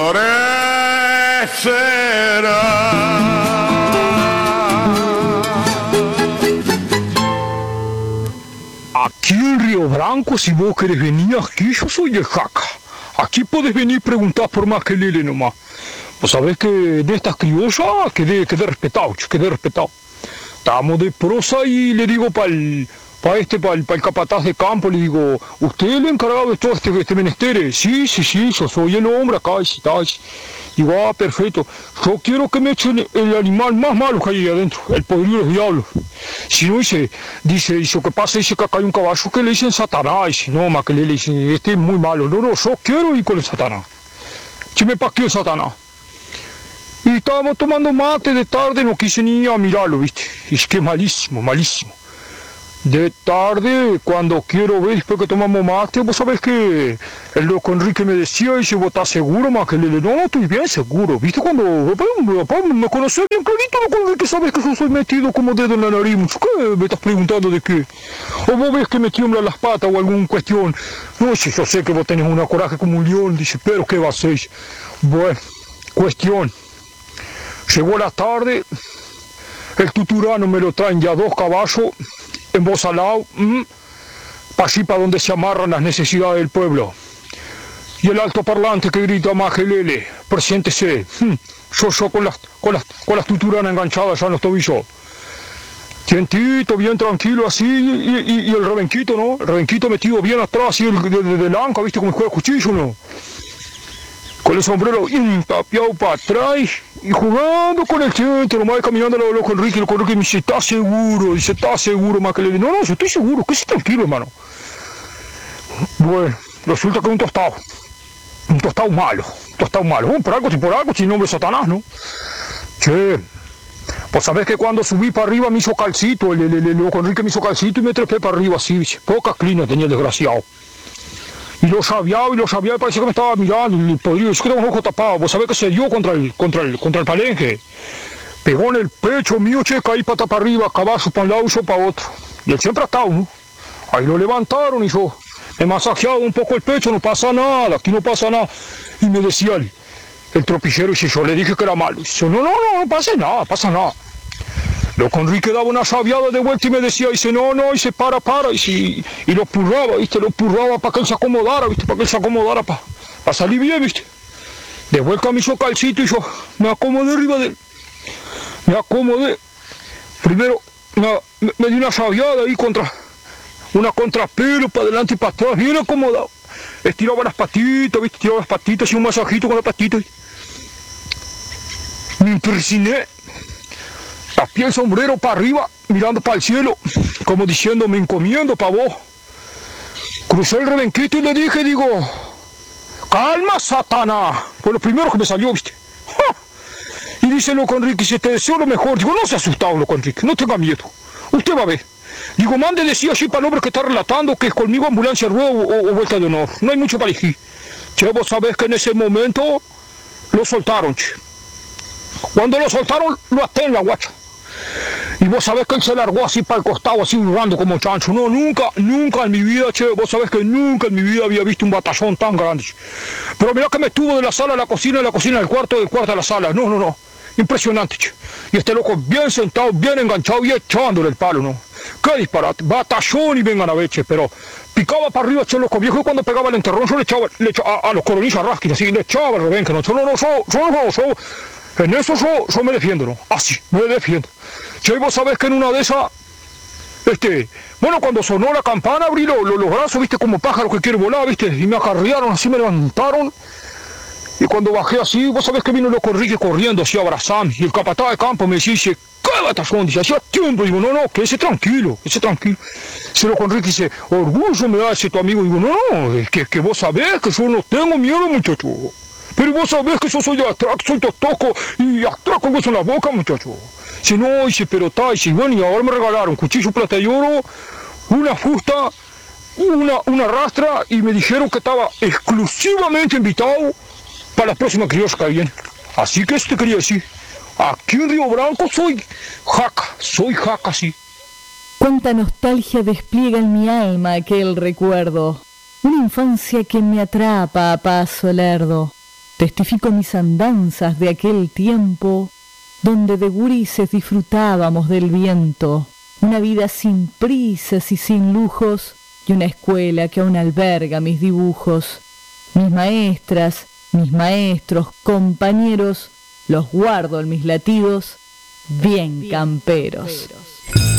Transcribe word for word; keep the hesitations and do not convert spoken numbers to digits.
Aquí en Río Branco, si vos querés venir aquí, yo soy el Jaca. Aquí podés venir y preguntar por Makelele nomás. Vos sabés que en estas criollas quedé, quedé respetado, quedé respetado. Estábamos de prosa y le digo para el pa este, para el, pa el capataz de campo, le digo, ¿usted es el encargado de todo este, este menester? Sí, sí, sí, yo soy el hombre acá. Y tal. Digo, ah, perfecto. Yo quiero que me echen el animal más malo que hay ahí adentro, el podrido de los diablos. Si no, dice, dice, dice, que pasa, dice que acá hay un caballo que le dicen Satanás. Dice, no, más que le dicen, este es muy malo. No, no, yo quiero ir con el Satanás. ¿Qué me paqueó el Satanás? Y estábamos tomando mate de tarde, no quise ni a mirarlo, ¿viste? Y es que malísimo, malísimo. De tarde, cuando quiero ver, después que tomamos mate, vos sabés que el loco Enrique me decía, dice, ¿vos estás seguro, Makelele? No, no, estoy bien seguro, ¿viste? Cuando papá, me conocés bien clarito, loco Enrique, sabes que yo soy metido como dedo en la nariz. ¿Qué me estás preguntando de qué? ¿O vos ves que me tiemblan las patas o alguna cuestión? No, si yo sé que vos tenés una coraje como un león, dice, pero ¿qué va a hacer? Bueno, cuestión. Llegó la tarde, el tuturano me lo traen ya dos caballos, en voz al lado, mmm, para allí para donde se amarran las necesidades del pueblo. Y el altoparlante que grita Makelele, preséntese, mmm, yo, yo con las, con las, con las tuturanas enganchadas ya en los tobillos. Tientito, bien tranquilo así, y, y, y el rebenquito, ¿no? El rebenquito metido bien atrás, así de, de, de la anca, ¿viste? Como el juego de cuchillo, ¿no? Con el sombrero tapiado para atrás y jugando con el tiento, nomás caminando lo loco Enrique, loco Enrique me dice, ¿estás seguro? Dice, ¿estás seguro, Makelele? No, no, yo estoy seguro, que sí, tranquilo, hermano. Bueno, resulta que un tostado, un tostado malo, un tostado malo, bueno, por algo, si por algo, sin nombre de Satanás, ¿no? Che, pues sabés que cuando subí para arriba me hizo calcito, el, el, el, el loco Enrique me hizo calcito y me trepé para arriba así, dice, pocas clinas tenía el desgraciado. Y lo sabiaba y lo sabiaba y parecía que me estaba mirando, y podría, yo que tengo los ojos tapados, vos sabés que se dio contra el, contra el, contra el palenque. Pegó en el pecho mío, che, caí pata para arriba, caballo para un lado y yo para otro. Y él siempre ha estado, ¿no? Ahí lo levantaron y yo me masajeaba un poco el pecho, no pasa nada, aquí no pasa nada. Y me decía el, el tropillero, y si yo le dije que era malo, y dice, no, no, no, no pasa nada, pasa nada. Loco Enrique daba una sabiada de vuelta y me decía, dice, no, no, y se para, para, y, si, y lo purraba, ¿viste? Lo purraba para que él se acomodara, ¿viste? Para que él se acomodara, para, para salir bien, ¿viste? De vuelta me hizo calcito y yo me acomodé arriba de él. Me acomodé. Primero me, me, me di una sabiada ahí contra, una contrapelo para adelante y para atrás, bien acomodado. Estiraba las patitas, ¿viste? Estiraba las patitas y un masajito con las patitas. Me impresioné. Tapié el sombrero para arriba, mirando para el cielo, como diciendo, me encomiendo para vos. Crucé el rebenquito y le dije, digo, calma, Satanás. Fue lo primero que me salió, ¿viste? ¡Ja! Y dice loco Enrique, si te deseo lo mejor. Digo, no se ha asustado, loco Enrique, no tenga miedo. Usted va a ver. Digo, mande decir así para el hombre que está relatando que es conmigo ambulancia rueda o, o vuelta de honor. No hay mucho para elegir. Che, vos sabés que en ese momento lo soltaron, che. Cuando lo soltaron, lo até en la guacha. Y vos sabés que él se largó así para el costado, así hurrando como chancho. No, nunca, nunca en mi vida, che, vos sabés que nunca en mi vida había visto un batallón tan grande. Pero mirá que me estuvo de la sala a la cocina, de la cocina al cuarto, del cuarto a la sala. No, no, no. Impresionante, che. Y este loco bien sentado, bien enganchado y echándole el palo, ¿no? Qué disparate. Batallón y vengan a ver, che, pero picaba para arriba, che, loco viejo, y cuando pegaba el enterrón, yo le echaba, le echaba a, a los coronillas rasquis, así, le echaba el rebenque, ¿no? Yo no, no, yo, yo, yo, yo, en eso yo, yo me defiendo, ¿no? Así, me defiendo. Che, vos sabés que en una de esas, este, bueno, cuando sonó la campana, abrí lo, lo, los brazos, viste, como pájaro que quiere volar, viste, y me acarrearon, así me levantaron. Y cuando bajé así, vos sabés que vino loco Enrique corriendo, así a abrazarme. Y el capataz de campo me decía, dice, ¿qué batallón? Dice, hacía tiempo. Digo, no, no, quédese tranquilo, quédese tranquilo. Ese loco Enrique dice, orgullo me da ese tu amigo. Digo, no, no, es que, que vos sabés que yo no tengo miedo, muchacho. Pero vos sabés que yo soy de atrás, soy tostoco y atrás con hueso en la boca, muchacho. Dice, no, dice, pero está, dice, bueno, y ahora me regalaron cuchillo, plata y oro, una fusta, una, una rastra, y me dijeron que estaba exclusivamente invitado para las próximas criollas que vienen. Así que eso te quería decir. Aquí en Río Branco soy jaca, soy jaca, sí. Cuánta nostalgia despliega en mi alma aquel recuerdo. Una infancia que me atrapa a paso lerdo. Testifico mis andanzas de aquel tiempo, donde de gurises disfrutábamos del viento, una vida sin prisas y sin lujos, y una escuela que aún alberga mis dibujos. Mis maestras, mis maestros, compañeros, los guardo en mis latidos, bien camperos.